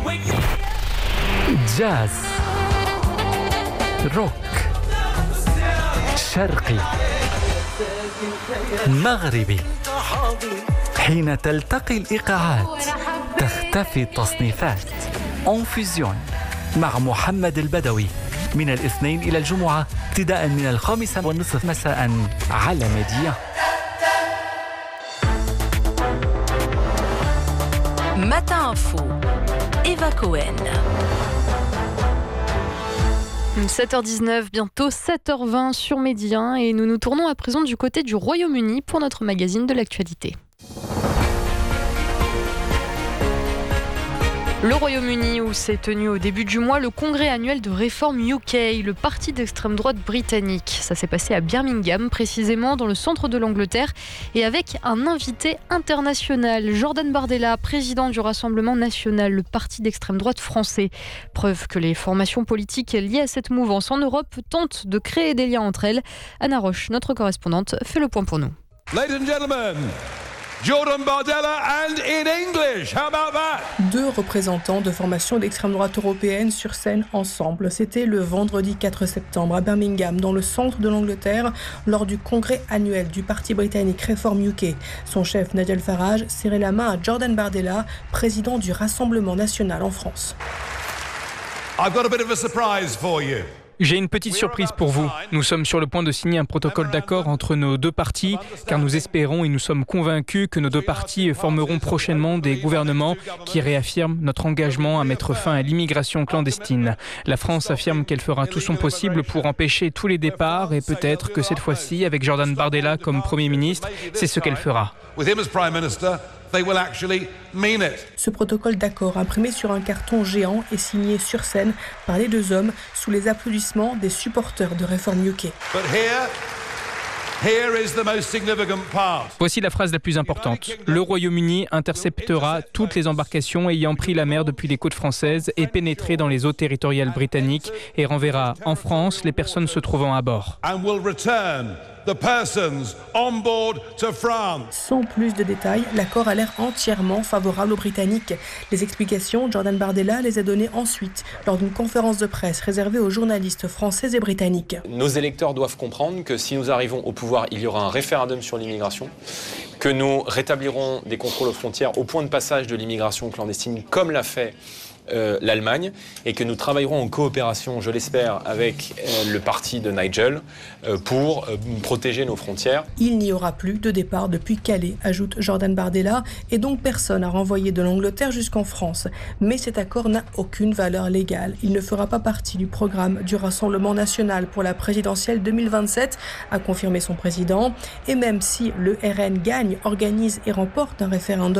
جاز، روك، شرقي، مغربي. حين تلتقي الإيقاعات تختفي التصنيفات. أنفوزيون مع محمد البدوي من الاثنين إلى الجمعة ابتداء من 5:30 مساء على ميديا. Matin Info, Eva Cohen. 7h19, bientôt 7h20 sur Média et nous nous tournons à présent du côté du Royaume-Uni pour notre magazine de l'actualité. Le Royaume-Uni où s'est tenu au début du mois le congrès annuel de réforme UK, le parti d'extrême droite britannique. Ça s'est passé à Birmingham, précisément dans le centre de l'Angleterre et avec un invité international, Jordan Bardella, président du Rassemblement national, le parti d'extrême droite français. Preuve que les formations politiques liées à cette mouvance en Europe tentent de créer des liens entre elles. Anna Roche, notre correspondante, fait le point pour nous. Ladies and gentlemen, Jordan Bardella and in English. How about that? Deux représentants de formations d'extrême droite européenne sur scène ensemble. C'était le vendredi 4 septembre à Birmingham, dans le centre de l'Angleterre, lors du congrès annuel du parti britannique Reform UK. Son chef, Nigel Farage, serrait la main à Jordan Bardella, président du Rassemblement national en France. I've got a bit of a surprise for you. J'ai une petite surprise pour vous. Nous sommes sur le point de signer un protocole d'accord entre nos deux partis, car nous espérons et nous sommes convaincus que nos deux partis formeront prochainement des gouvernements qui réaffirment notre engagement à mettre fin à l'immigration clandestine. La France affirme qu'elle fera tout son possible pour empêcher tous les départs et peut-être que cette fois-ci, avec Jordan Bardella comme Premier ministre, c'est ce qu'elle fera. Ce protocole d'accord, imprimé sur un carton géant et signé sur scène par les deux hommes sous les applaudissements des supporters de Reform UK. Voici la phrase la plus importante. Le Royaume-Uni interceptera toutes les embarcations ayant pris la mer depuis les côtes françaises et pénétré dans les eaux territoriales britanniques et renverra en France les personnes se trouvant à bord. Sans plus de détails, l'accord a l'air entièrement favorable aux Britanniques. Les explications, Jordan Bardella les a données ensuite lors d'une conférence de presse réservée aux journalistes français et britanniques. Nos électeurs doivent comprendre que si nous arrivons au pouvoir, il y aura un référendum sur l'immigration, que nous rétablirons des contrôles aux frontières au point de passage de l'immigration clandestine comme l'a fait l'Allemagne et que nous travaillerons en coopération, je l'espère, avec le parti de Nigel pour protéger nos frontières. Il n'y aura plus de départ depuis Calais, ajoute Jordan Bardella, et donc personne à renvoyer de l'Angleterre jusqu'en France. Mais cet accord n'a aucune valeur légale. Il ne fera pas partie du programme du Rassemblement national pour la présidentielle 2027, a confirmé son président. Et même si le RN gagne, organise et remporte un référendum